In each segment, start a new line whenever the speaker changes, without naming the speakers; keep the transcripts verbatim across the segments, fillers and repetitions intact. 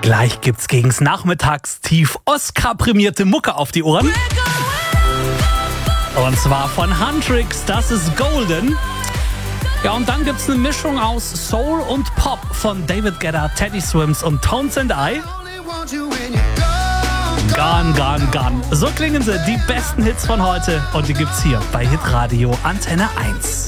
Gleich gibt's gegens Nachmittagstief Oscar-prämierte Mucke auf die Ohren. Und zwar von Huntrix, das ist Golden. Ja, und dann gibt's eine Mischung aus Soul und Pop von David Guetta, Teddy Swims und Tones and I. Gone, gone, gone. So klingen sie, die besten Hits von heute. Und die gibt's hier bei Hitradio Antenne eins.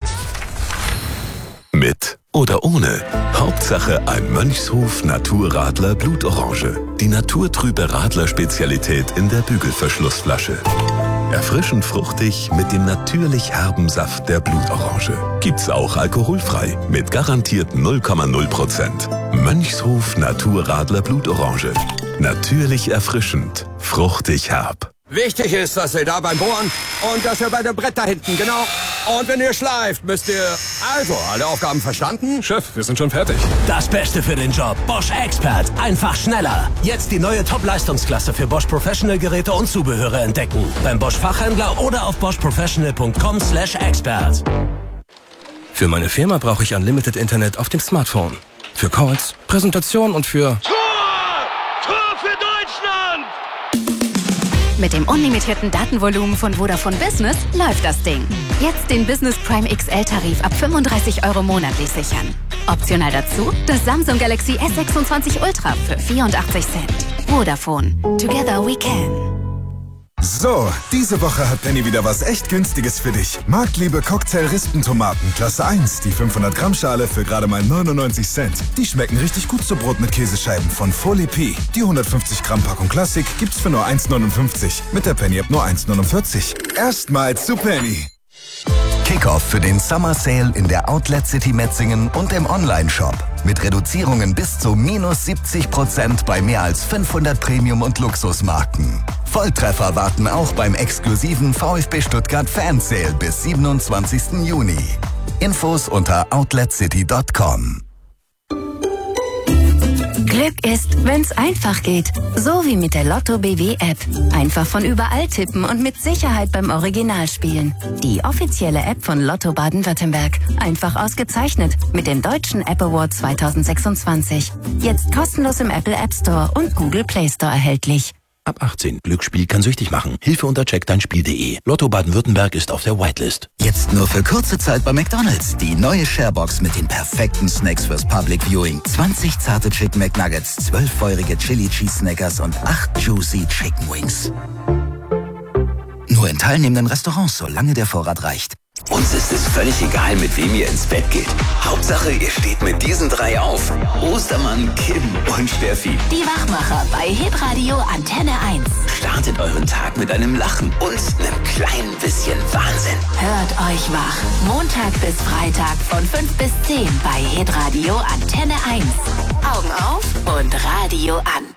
Mit oder ohne. Hauptsache ein Mönchshof Naturradler Blutorange. Die naturtrübe Radler-Spezialität in der Bügelverschlussflasche. Erfrischend fruchtig mit dem natürlich herben Saft der Blutorange. Gibt's auch alkoholfrei mit garantierten null Komma null Prozent. Mönchshof Naturradler Blutorange. Natürlich erfrischend, fruchtig herb.
Wichtig ist, dass ihr da beim Bohren und dass ihr bei dem Brett da hinten, genau. Und wenn ihr schleift, müsst ihr... Also, alle Aufgaben verstanden?
Chef, wir sind schon fertig.
Das Beste für den Job. Bosch Expert. Einfach schneller. Jetzt die neue Top-Leistungsklasse für Bosch Professional Geräte und Zubehöre entdecken. Beim Bosch Fachhändler oder auf bosch professional punkt com slash expert.
Für meine Firma brauche ich Unlimited Internet auf dem Smartphone. Für Calls, Präsentation und für...
Mit dem unlimitierten Datenvolumen von Vodafone Business läuft das Ding. Jetzt den Business Prime X L-Tarif ab fünfunddreißig Euro monatlich sichern. Optional dazu das Samsung Galaxy S sechsundzwanzig Ultra für vierundachtzig Cent. Vodafone. Together we can.
So, diese Woche hat Penny wieder was echt Günstiges für dich. Marktliebe Cocktail-Rispentomaten, Klasse eins, die fünfhundert Gramm Schale für gerade mal neunundneunzig Cent. Die schmecken richtig gut zu Brot mit Käsescheiben von Folie. Die hundertfünfzig Gramm Packung Klassik gibt's für nur eins neunundfünfzig. Mit der Penny-App nur eins neunundvierzig. Erstmals zu Penny.
Kickoff für den Summer Sale in der Outlet City Metzingen und im Online-Shop. Mit Reduzierungen bis zu minus siebzig Prozent bei mehr als fünfhundert Premium- und Luxusmarken. Volltreffer warten auch beim exklusiven VfB Stuttgart Fan Sale bis siebenundzwanzigsten Juni. Infos unter outlet city punkt com.
Glück ist, wenn's einfach geht. So wie mit der Lotto B W App. Einfach von überall tippen und mit Sicherheit beim Original spielen. Die offizielle App von Lotto Baden-Württemberg. Einfach ausgezeichnet mit dem Deutschen App Award zweitausendsechsundzwanzig. Jetzt kostenlos im Apple App Store und Google Play Store erhältlich.
Ab achtzehn. Glücksspiel kann süchtig machen. Hilfe unter check dein spiel punkt de. Lotto Baden-Württemberg ist auf der Whitelist.
Jetzt nur für kurze Zeit bei McDonald's. Die neue Sharebox mit den perfekten Snacks fürs Public Viewing. zwanzig zarte Chicken McNuggets, zwölf feurige Chili Cheese Snackers und acht Juicy Chicken Wings. Nur in teilnehmenden Restaurants, solange der Vorrat reicht.
Uns ist es völlig egal, mit wem ihr ins Bett geht. Hauptsache, ihr steht mit diesen drei auf. Ostermann, Kim und Steffi.
Die Wachmacher bei Hitradio Antenne eins.
Startet euren Tag mit einem Lachen und einem kleinen bisschen Wahnsinn.
Hört euch wach. Montag bis Freitag von fünf bis zehn bei Hitradio Antenne eins. Augen auf und Radio an.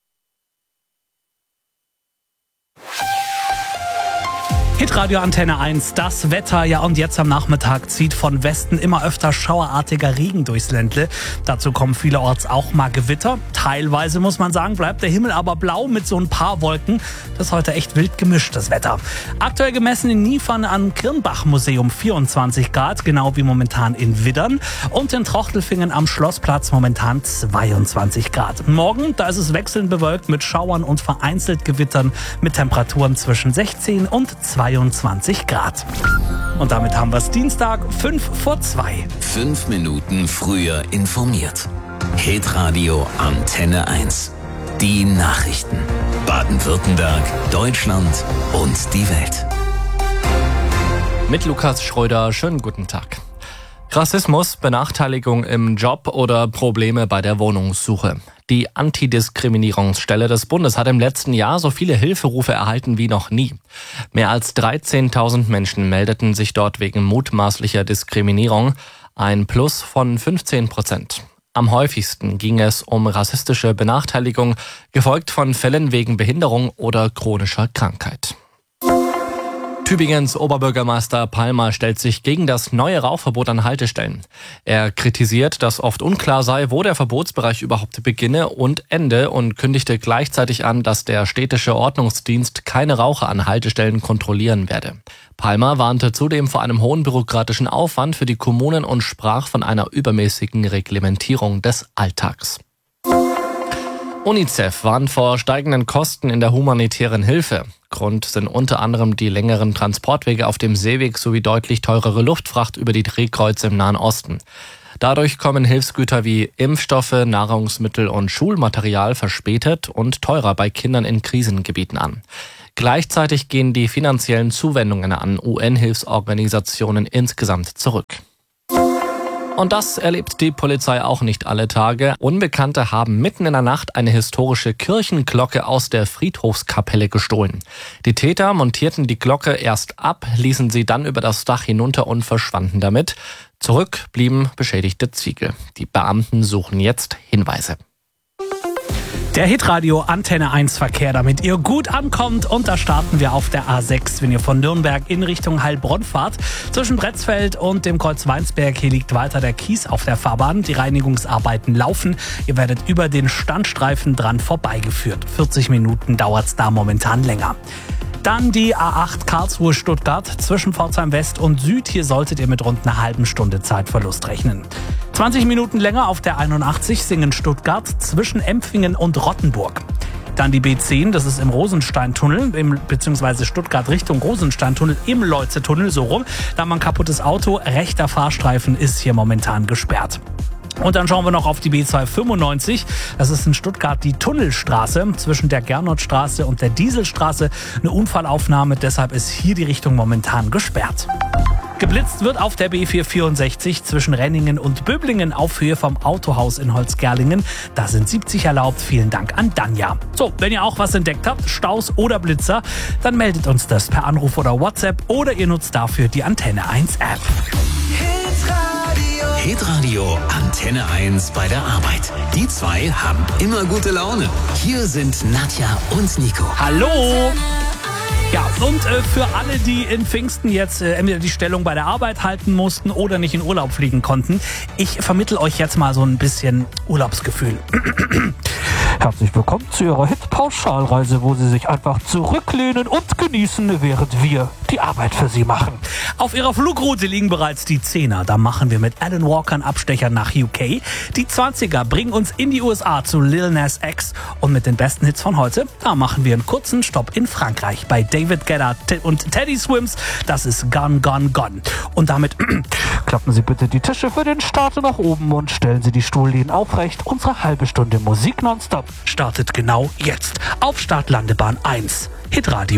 Hitradio Antenne eins, das Wetter, ja, und jetzt am Nachmittag zieht von Westen immer öfter schauerartiger Regen durchs Ländle. Dazu kommen vielerorts auch mal Gewitter. Teilweise, muss man sagen, bleibt der Himmel aber blau mit so ein paar Wolken. Das ist heute echt wild gemischt, das Wetter. Aktuell gemessen in Niefern am Kirnbach-Museum vierundzwanzig Grad, genau wie momentan in Widdern. Und in Trochtelfingen am Schlossplatz momentan zweiundzwanzig Grad. Morgen, da ist es wechselnd bewölkt mit Schauern und vereinzelt Gewittern mit Temperaturen zwischen sechzehn und zweiundzwanzig Grad. Und damit haben wir es Dienstag, fünf vor zwei.
Fünf Minuten früher informiert. Hitradio Antenne eins. Die Nachrichten. Baden-Württemberg, Deutschland und die Welt.
Mit Lukas Schröder, schönen guten Tag. Rassismus, Benachteiligung im Job oder Probleme bei der Wohnungssuche. Die Antidiskriminierungsstelle des Bundes hat im letzten Jahr so viele Hilferufe erhalten wie noch nie. Mehr als dreizehntausend Menschen meldeten sich dort wegen mutmaßlicher Diskriminierung, ein Plus von fünfzehn Prozent. Am häufigsten ging es um rassistische Benachteiligung, gefolgt von Fällen wegen Behinderung oder chronischer Krankheit. Tübingens Oberbürgermeister Palmer stellt sich gegen das neue Rauchverbot an Haltestellen. Er kritisiert, dass oft unklar sei, wo der Verbotsbereich überhaupt beginne und ende, und kündigte gleichzeitig an, dass der städtische Ordnungsdienst keine Raucher an Haltestellen kontrollieren werde. Palmer warnte zudem vor einem hohen bürokratischen Aufwand für die Kommunen und sprach von einer übermäßigen Reglementierung des Alltags. UNICEF warnt vor steigenden Kosten in der humanitären Hilfe. Grund sind unter anderem die längeren Transportwege auf dem Seeweg sowie deutlich teurere Luftfracht über die Drehkreuze im Nahen Osten. Dadurch kommen Hilfsgüter wie Impfstoffe, Nahrungsmittel und Schulmaterial verspätet und teurer bei Kindern in Krisengebieten an. Gleichzeitig gehen die finanziellen Zuwendungen an U N-Hilfsorganisationen insgesamt zurück. Und das erlebt die Polizei auch nicht alle Tage. Unbekannte haben mitten in der Nacht eine historische Kirchenglocke aus der Friedhofskapelle gestohlen. Die Täter montierten die Glocke erst ab, ließen sie dann über das Dach hinunter und verschwanden damit. Zurück blieben beschädigte Ziegel. Die Beamten suchen jetzt Hinweise.
Der Hitradio Antenne eins Verkehr, damit ihr gut ankommt. Und da starten wir auf der A sechs, wenn ihr von Nürnberg in Richtung Heilbronn fahrt. Zwischen Bretzfeld und dem Kreuz Weinsberg, hier liegt weiter der Kies auf der Fahrbahn. Die Reinigungsarbeiten laufen. Ihr werdet über den Standstreifen dran vorbeigeführt. vierzig Minuten dauert's da momentan länger. Dann die A acht Karlsruhe-Stuttgart zwischen Pforzheim West und Süd. Hier solltet ihr mit rund einer halben Stunde Zeitverlust rechnen. zwanzig Minuten länger auf der einundachtzig Singen-Stuttgart zwischen Empfingen und Rottenburg. Dann die B zehn, das ist im Rosensteintunnel, im, beziehungsweise Stuttgart Richtung Rosensteintunnel im Leutze-Tunnel, so rum. Da haben wir ein kaputtes Auto, rechter Fahrstreifen ist hier momentan gesperrt. Und dann schauen wir noch auf die B zweihundertfünfundneunzig. Das ist in Stuttgart die Tunnelstraße zwischen der Gernotstraße und der Dieselstraße. Eine Unfallaufnahme, deshalb ist hier die Richtung momentan gesperrt. Geblitzt wird auf der B vierhundertvierundsechzig zwischen Renningen und Böblingen auf Höhe vom Autohaus in Holzgerlingen. Da sind siebzig erlaubt. Vielen Dank an Danja. So, wenn ihr auch was entdeckt habt, Staus oder Blitzer, dann meldet uns das per Anruf oder WhatsApp oder ihr nutzt dafür die Antenne eins App.
Hitradio Antenne eins bei der Arbeit. Die zwei haben immer gute Laune. Hier sind Nadja und Nico.
Hallo! Ja, und äh, für alle, die in Pfingsten jetzt äh, entweder die Stellung bei der Arbeit halten mussten oder nicht in Urlaub fliegen konnten, ich vermittle euch jetzt mal so ein bisschen Urlaubsgefühl.
Herzlich willkommen zu Ihrer Hit-Pauschalreise, wo Sie sich einfach zurücklehnen und genießen, während wir die Arbeit für Sie machen.
Auf Ihrer Flugroute liegen bereits die Zehner. Da machen wir mit Alan Walker einen Abstecher nach U K. Die Zwanziger bringen uns in die U S A zu Lil Nas X. Und mit den besten Hits von heute, da machen wir einen kurzen Stopp in Frankreich bei David Guetta und Teddy Swims. Das ist Gone, Gone, Gone. Und damit
klappen Sie bitte die Tische für den Start nach oben und stellen Sie die Stuhllehnen aufrecht. Unsere halbe Stunde Musik nonstop
startet genau jetzt auf Startlandebahn eins. Hitradio.